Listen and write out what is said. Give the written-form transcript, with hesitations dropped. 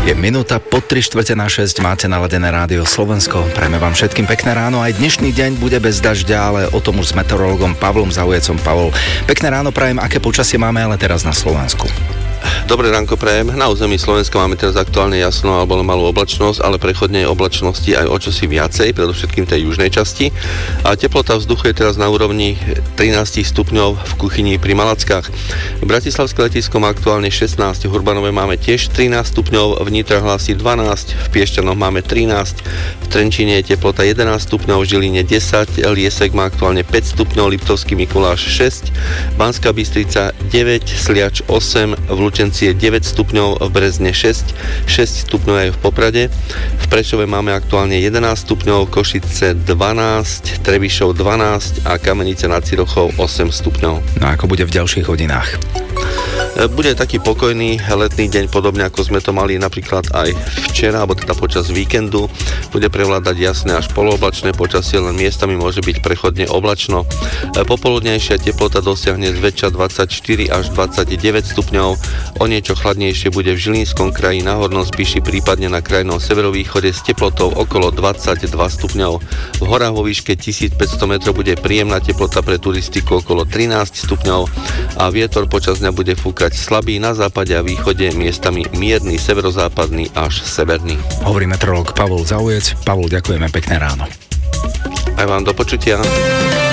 Je minúta po 3:45, máte naladené rádio Slovensko. Prajme vám všetkým pekné ráno. Aj dnešný deň bude bez dažďa, ale o tom už s meteorologom Pavlom Zaujecom. Pavol, pekné ráno prajem, aké počasie máme ale teraz na Slovensku? Dobré ránko prajem. Na území Slovenska máme teraz aktuálne jasno alebo malú oblačnosť, ale prechodnej oblačnosti aj o čosi viacej, predovšetkým tej južnej časti. A teplota vzduchu je teraz na úrovni 13 stupňov v kuchyni pri Malackách. Bratislavské letisko má aktuálne 16, v Urbanove máme tiež 13 stupňov, v Nitre hlási 12, v Piešťanoch máme 13, v Trenčíne je teplota 11 stupňov, v Žiline 10, Liesek má aktuálne 5 stupňov, Liptovský Mikuláš 6, Banská Bystrica 9, Sliač 8, v Lučenci je 9 stupňov, v Brezne 6 stupňov aj v Poprade. V Prešove máme aktuálne 11 stupňov, Košice 12, Trebišov 12 a Kamenice nad Cirochou 8 stupňov. No ako bude v ďalších hodinách? Bude taký pokojný letný deň, podobne ako sme to mali napríklad aj včera, alebo teda počas víkendu. Bude prevládať jasné až polooblačné počasie, len miestami môže byť prechodne oblačno. Popoludnejšia teplota dosiahne zväčša 24 až 29 stupňov. O niečo chladnejšie bude v Žilinskom kraji, na Hornom Spiši, prípadne na krajnom severovýchode s teplotou okolo 22 stupňov. V horách vo výške 1500 metrov bude príjemná teplota pre turistiku okolo 13 stupňov a vietor počas dňa bude fúkať slabý, na západe a východe miestami mierny severozápadný až severný. Hovorí meteorológ Pavol Zaujec. Pavol, ďakujeme, pekné ráno. Aj vám do počutia.